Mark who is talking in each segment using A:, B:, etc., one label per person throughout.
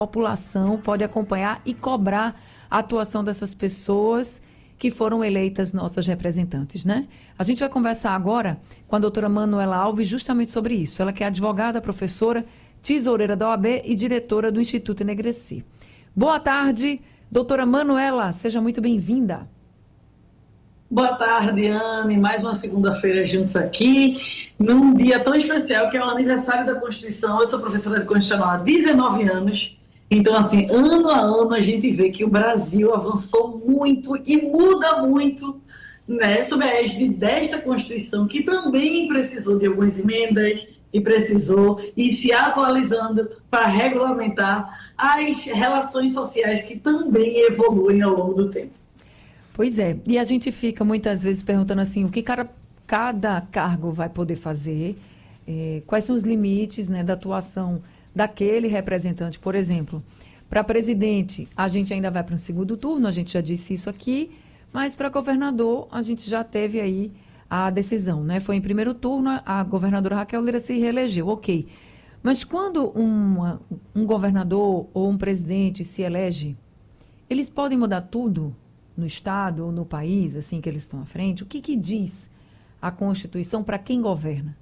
A: população pode acompanhar e cobrar a atuação dessas pessoas que foram eleitas nossas representantes, né? A gente vai conversar agora com a doutora Manuela Alves justamente sobre isso. Ela que é advogada, professora, tesoureira da OAB e diretora do Instituto Enegreci. Boa tarde, doutora Manuela, seja muito bem-vinda.
B: Boa tarde, Anne. Mais uma segunda-feira juntos aqui, num dia tão especial que é o aniversário da Constituição. Eu sou professora de Constituição há 19 anos. Então, assim, ano a ano a gente vê que o Brasil avançou muito e muda muito, né, sob a égide desta Constituição, que também precisou de algumas emendas e precisou ir se atualizando para regulamentar as relações sociais que também evoluem ao longo do tempo.
A: Pois é, e a gente fica muitas vezes perguntando assim, o que cada cargo vai poder fazer, quais são os limites, né, da atuação daquele representante. Por exemplo, para presidente, a gente ainda vai para um segundo turno, a gente já disse isso aqui, mas para governador, a gente já teve aí a decisão, né? Foi em primeiro turno, a governadora Raquel Lira se reelegeu, ok. Mas quando um governador ou um presidente se elege, eles podem mudar tudo no Estado ou no país, assim que eles estão à frente? O que diz a Constituição para quem governa?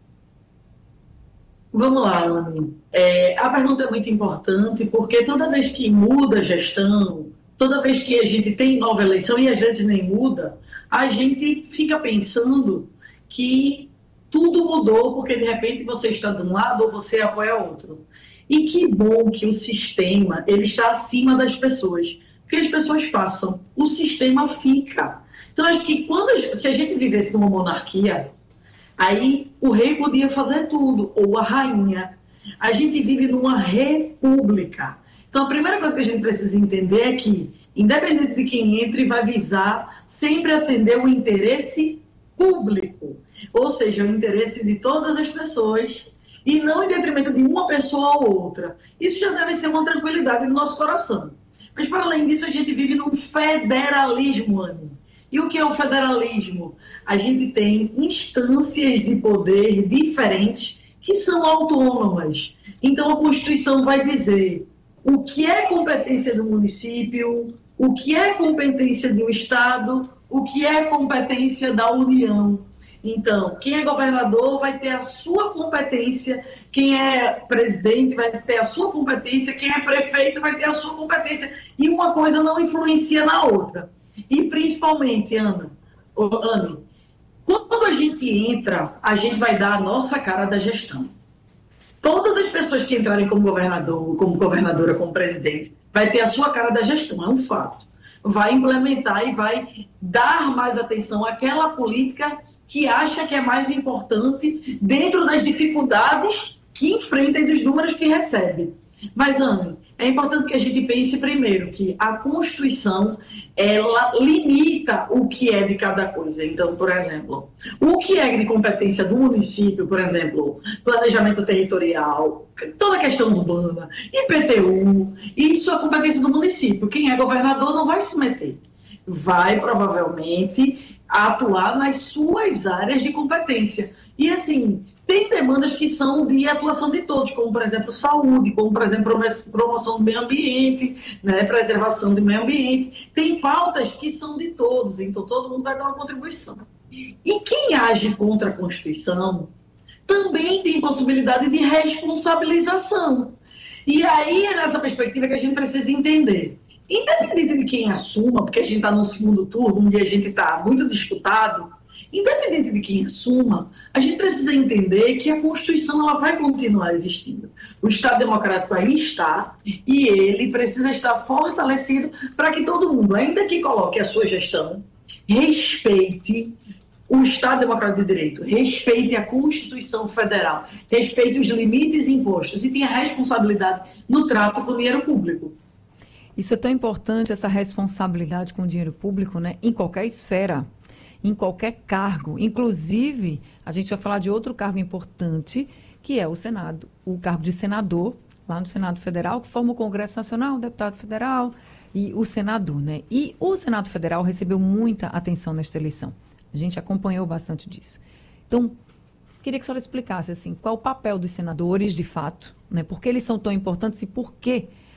B: Vamos lá, Anne. A pergunta é muito importante, porque toda vez que muda a gestão, toda vez que a gente tem nova eleição, e às vezes nem muda, a gente fica pensando que tudo mudou porque de repente você está de um lado ou você apoia outro. E que bom que o sistema ele está acima das pessoas, porque as pessoas passam, o sistema fica. Então, acho que se a gente vivesse numa monarquia, aí o rei podia fazer tudo, ou a rainha. A gente vive numa república. Então, a primeira coisa que a gente precisa entender é que, independente de quem entre, vai visar sempre atender o interesse público, ou seja, o interesse de todas as pessoas, e não em detrimento de uma pessoa ou outra. Isso já deve ser uma tranquilidade no nosso coração. Mas, para além disso, a gente vive num federalismo, Anny. E o que é o federalismo? A gente tem instâncias de poder diferentes que são autônomas. Então, a Constituição vai dizer o que é competência do município, o que é competência do Estado, o que é competência da União. Então, quem é governador vai ter a sua competência, quem é presidente vai ter a sua competência, quem é prefeito vai ter a sua competência. E uma coisa não influencia na outra. E principalmente, Anne, quando a gente entra, a gente vai dar a nossa cara da gestão. Todas as pessoas que entrarem como governador, como governadora, como presidente, vai ter a sua cara da gestão, é um fato. Vai implementar e vai dar mais atenção àquela política que acha que é mais importante dentro das dificuldades que enfrenta e dos números que recebe. Mas, Anne, é importante que a gente pense primeiro que a Constituição, ela limita o que é de cada coisa. Então, por exemplo, o que é de competência do município, por exemplo, planejamento territorial, toda a questão urbana, IPTU, isso é competência do município. Quem é governador não vai se meter. Vai, provavelmente, atuar nas suas áreas de competência. E, assim, tem demandas que são de atuação de todos, como, por exemplo, saúde, como, por exemplo, promoção do meio ambiente, né, preservação do meio ambiente. Tem pautas que são de todos, então todo mundo vai dar uma contribuição. E quem age contra a Constituição também tem possibilidade de responsabilização. E aí é nessa perspectiva que a gente precisa entender. Independente de quem assuma, porque a gente está no segundo turno, onde a gente está muito disputado, independente de quem assuma, a gente precisa entender que a Constituição ela vai continuar existindo. O Estado Democrático aí está e ele precisa estar fortalecido para que todo mundo, ainda que coloque a sua gestão, respeite o Estado Democrático de Direito, respeite a Constituição Federal, respeite os limites impostos e tenha responsabilidade no trato com o dinheiro público.
A: Isso é tão importante, essa responsabilidade com o dinheiro público, né? Em qualquer esfera, em qualquer cargo. Inclusive, a gente vai falar de outro cargo importante, que é o Senado, o cargo de senador, lá no Senado Federal, que forma o Congresso Nacional, o deputado federal e o senador, né? E o Senado Federal recebeu muita atenção nesta eleição. A gente acompanhou bastante disso. Então, queria que a senhora explicasse, assim, qual o papel dos senadores, de fato, né? Por que eles são tão importantes e por que